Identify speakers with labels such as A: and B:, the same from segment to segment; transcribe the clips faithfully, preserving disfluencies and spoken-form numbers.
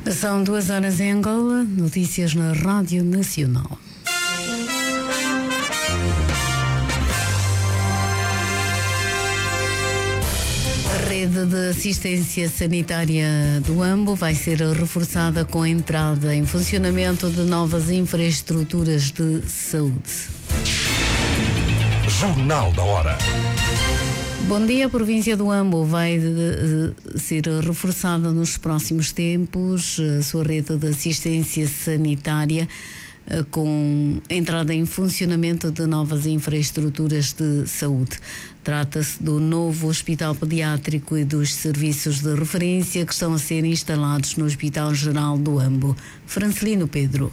A: São duas horas em Angola, notícias na Rádio Nacional. A rede de assistência sanitária do Ambo vai ser reforçada com a entrada em funcionamento de novas infraestruturas de saúde.
B: Jornal da Hora.
A: Bom dia, a província do Ambo vai de, de, ser reforçada nos próximos tempos a sua rede de assistência sanitária com entrada em funcionamento de novas infraestruturas de saúde. Trata-se do novo Hospital Pediátrico e dos serviços de referência que estão a ser instalados no Hospital Geral do Ambo. Francelino Pedro.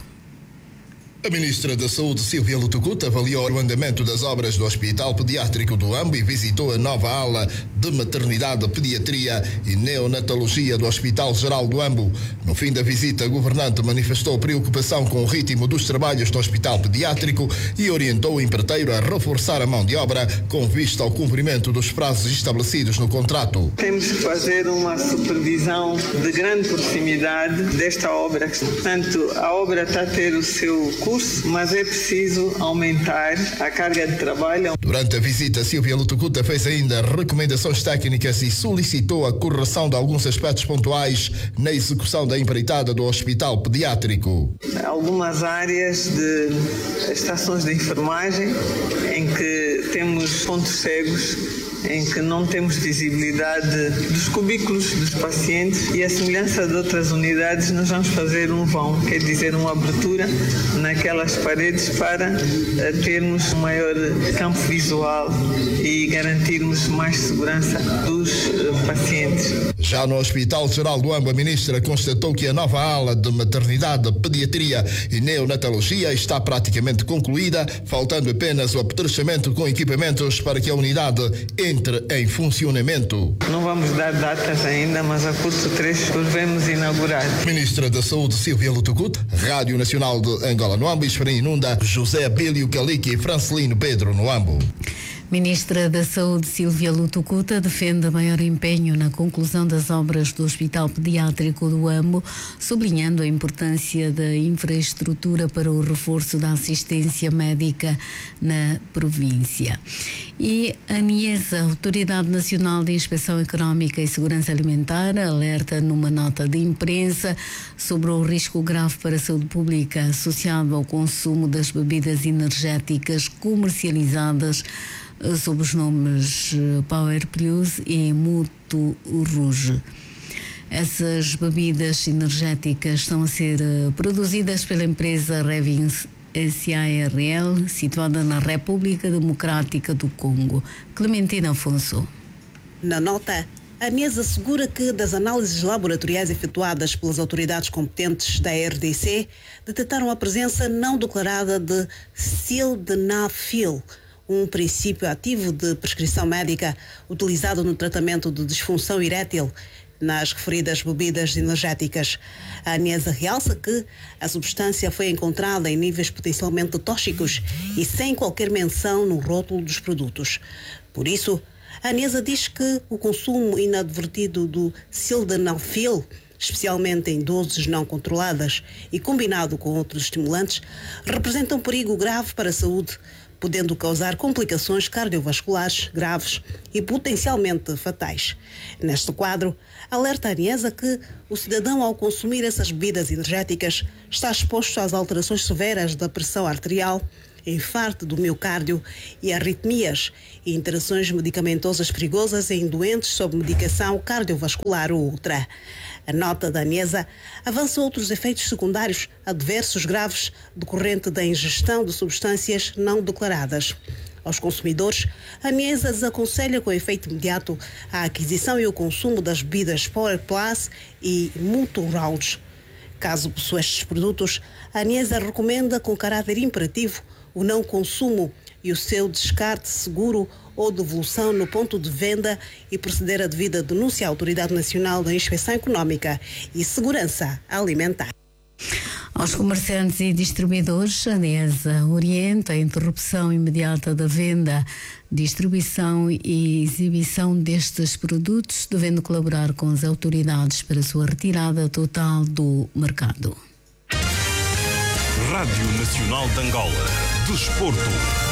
C: A Ministra da Saúde, Silvia Lutucuta, avaliou o andamento das obras do Hospital Pediátrico do Ambo e visitou a nova ala de maternidade, pediatria e neonatologia do Hospital Geral do Ambo. No fim da visita, a governante manifestou preocupação com o ritmo dos trabalhos do Hospital Pediátrico e orientou o empreiteiro a reforçar a mão de obra com vista ao cumprimento dos prazos estabelecidos no contrato.
D: Temos que fazer uma supervisão de grande proximidade desta obra. Portanto, a obra está a ter o seu curso, mas é preciso aumentar a carga de trabalho.
C: Durante a visita, Silvia Lutucuta fez ainda recomendações técnicas e solicitou a correção de alguns aspectos pontuais na execução da empreitada do Hospital Pediátrico.
D: Algumas áreas de estações de enfermagem em que temos pontos cegos, em que não temos visibilidade dos cubículos dos pacientes, e a semelhança de outras unidades nós vamos fazer um vão, quer dizer, uma abertura naquelas paredes para termos um maior campo visual e garantirmos mais segurança dos pacientes.
C: Já no Hospital Geral do Ambo, a ministra constatou que a nova ala de maternidade, pediatria e neonatologia está praticamente concluída, faltando apenas o apetrechamento com equipamentos para que a unidade entre em funcionamento.
D: Não vamos dar datas ainda, mas a curto trecho devemos inaugurar.
C: Ministra da Saúde, Silvia Lutucuta, Rádio Nacional de Angola no Ambo, Inunda, José Abílio Calique e Francelino Pedro no Ambo.
A: Ministra da Saúde, Silvia Lutucuta, defende maior empenho na conclusão das obras do Hospital Pediátrico do Ambo, sublinhando a importância da infraestrutura para o reforço da assistência médica na província. E a ANIESA, Autoridade Nacional de Inspeção Económica e Segurança Alimentar, alerta numa nota de imprensa sobre o risco grave para a saúde pública associado ao consumo das bebidas energéticas comercializadas sob os nomes Power Plus e Muto Rouge. Essas bebidas energéticas estão a ser produzidas pela empresa Revins S A R L, situada na República Democrática do Congo. Clementina Afonso.
E: Na nota, a ANIESA assegura que, das análises laboratoriais efetuadas pelas autoridades competentes da R D C, detectaram a presença não declarada de sildenafil, um princípio ativo de prescrição médica utilizado no tratamento de disfunção erétil nas referidas bebidas energéticas. A ANIESA realça que a substância foi encontrada em níveis potencialmente tóxicos e sem qualquer menção no rótulo dos produtos. Por isso, a ANIESA diz que o consumo inadvertido do sildenafil, especialmente em doses não controladas e combinado com outros estimulantes, representa um perigo grave para a saúde, podendo causar complicações cardiovasculares graves e potencialmente fatais. Neste quadro, alerta a ANIESA que o cidadão, ao consumir essas bebidas energéticas, está exposto às alterações severas da pressão arterial, infarto do miocárdio e arritmias e interações medicamentosas perigosas em doentes sob medicação cardiovascular ou outra. A nota da ANIESA avança outros efeitos secundários adversos graves decorrente da ingestão de substâncias não declaradas. Aos consumidores, a ANIESA desaconselha com efeito imediato a aquisição e o consumo das bebidas Power Plus e Muto Rouge. Caso possua estes produtos, a ANIESA recomenda com caráter imperativo o não consumo e o seu descarte seguro ou devolução no ponto de venda e proceder à devida denúncia à Autoridade Nacional da Inspeção Económica e Segurança Alimentar.
A: Aos comerciantes e distribuidores, a DIESA orienta a interrupção imediata da venda, distribuição e exibição destes produtos, devendo colaborar com as autoridades para a sua retirada total do mercado.
B: Rádio Nacional de Angola. Desporto.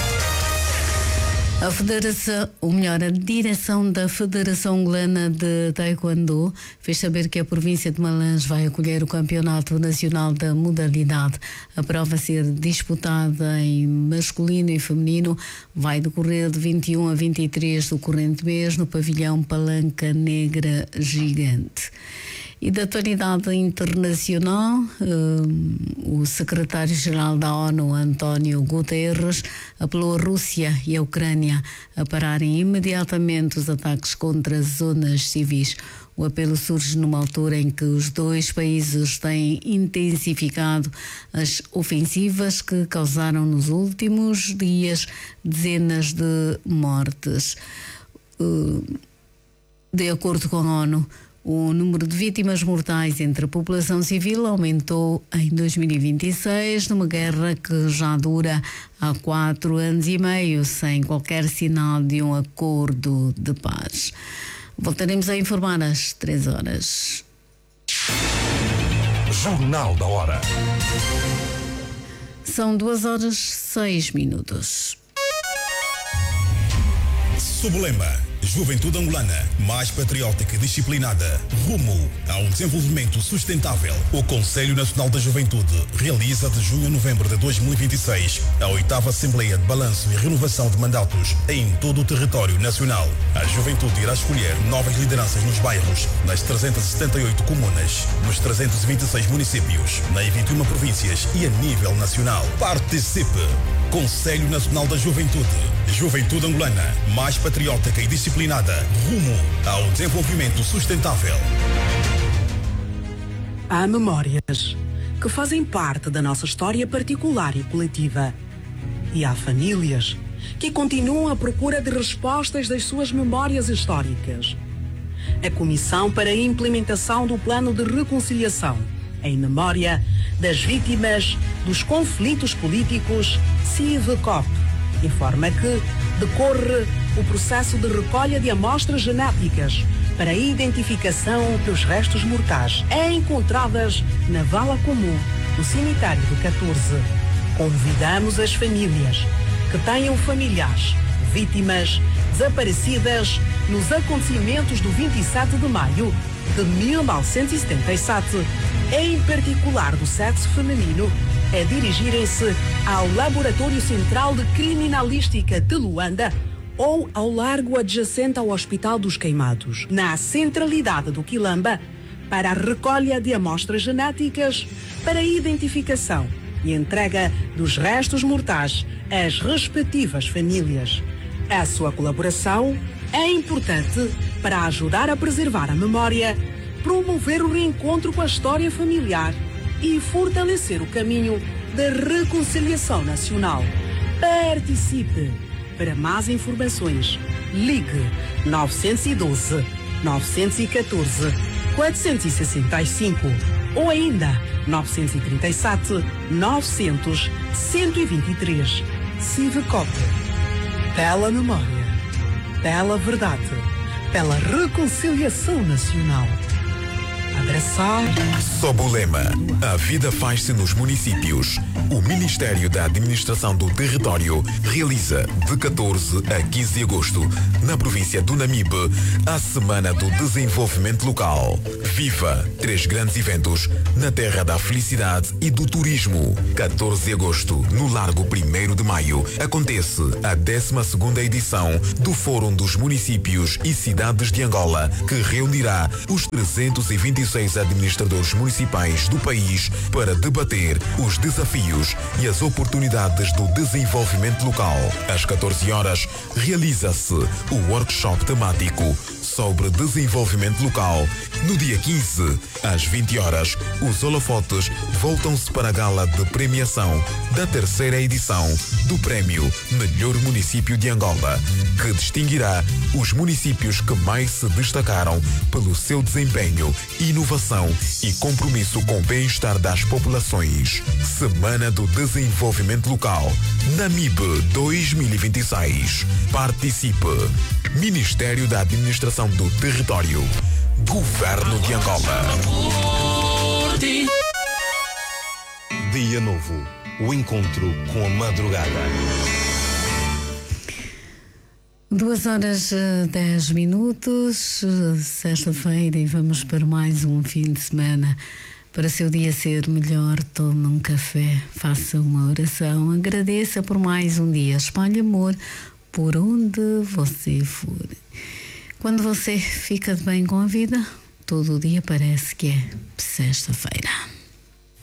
A: A Federação, ou melhor, a direção da Federação Angolana de Taekwondo fez saber que a província de Malães vai acolher o Campeonato Nacional da modalidade. A prova a ser disputada em masculino e feminino vai decorrer de vinte e um a vinte e três do corrente mês no pavilhão Palanca Negra Gigante. E da atualidade internacional, um, o secretário-geral da ONU, António Guterres, apelou a Rússia e a Ucrânia a pararem imediatamente os ataques contra zonas civis. O apelo surge numa altura em que os dois países têm intensificado as ofensivas que causaram nos últimos dias dezenas de mortes. Uh, de acordo com a ONU, o número de vítimas mortais entre a população civil aumentou em dois mil e vinte e seis, numa guerra que já dura há quatro anos e meio, sem qualquer sinal de um acordo de paz. Voltaremos a informar às três horas.
B: Jornal da Hora.
A: São duas horas seis minutos.
F: Sobolema, Juventude Angolana, mais patriótica e disciplinada, rumo ao desenvolvimento sustentável. O Conselho Nacional da Juventude realiza de junho a novembro de dois mil e vinte e seis a oitava Assembleia de Balanço e Renovação de Mandatos em todo o território nacional. A Juventude irá escolher novas lideranças nos bairros, nas trezentas e setenta e oito comunas, nos trezentos e vinte e seis municípios, nas vinte e uma províncias e a nível nacional. Participe! Conselho Nacional da Juventude. Juventude Angolana, mais patriótica e disciplinada, rumo ao desenvolvimento sustentável.
G: Há memórias que fazem parte da nossa história particular e coletiva. E há famílias que continuam à procura de respostas das suas memórias históricas. A Comissão para a Implementação do Plano de Reconciliação em memória das vítimas dos conflitos políticos, CIVCOP, informa que decorre o processo de recolha de amostras genéticas para a identificação dos restos mortais encontradas na vala comum do cemitério do catorze. Convidamos as famílias que tenham familiares, vítimas desaparecidas nos acontecimentos do vinte e sete de maio de mil novecentos e setenta e sete, em particular do sexo feminino, a dirigirem-se ao Laboratório Central de Criminalística de Luanda ou ao largo adjacente ao Hospital dos Queimados, na centralidade do Quilamba, para a recolha de amostras genéticas para a identificação e entrega dos restos mortais às respectivas famílias. A sua colaboração é importante para ajudar a preservar a memória, promover o reencontro com a história familiar e fortalecer o caminho da reconciliação nacional. Participe! Para mais informações, ligue nove um dois, nove um quatro, quatro seis cinco ou ainda nove três sete, nove zero zero, um dois três. CIVCOP. Pela memória, pela verdade, pela reconciliação nacional. Abraçar.
H: Sobolema. A vida faz-se nos municípios. O Ministério da Administração do Território realiza de catorze a quinze de agosto, na província do Namibe, a Semana do Desenvolvimento Local. Viva três grandes eventos na terra da felicidade e do turismo. catorze de agosto, no Largo primeiro de Maio, acontece a décima segunda edição do Fórum dos Municípios e Cidades de Angola, que reunirá os trezentos e vinte e seis administradores municipais do país para debater os desafios e as oportunidades do desenvolvimento local. Às catorze horas, realiza-se o workshop temático sobre desenvolvimento local. No dia quinze, às vinte horas, os holofotes voltam-se para a gala de premiação da terceira edição do Prémio Melhor Município de Angola, que distinguirá os municípios que mais se destacaram pelo seu desempenho, inovação e compromisso com o bem-estar das populações. Semana do Desenvolvimento Local, NAMIB dois mil e vinte e seis. Participe. Ministério da Administração do Território. Governo de Angola.
B: Dia Novo. O encontro com a madrugada.
A: Duas horas dez minutos, sexta-feira, e vamos para mais um fim de semana. Para seu dia ser melhor, tome um café, faça uma oração, agradeça por mais um dia, espalhe amor por onde você for. Quando você fica de bem com a vida, todo o dia parece que é sexta-feira.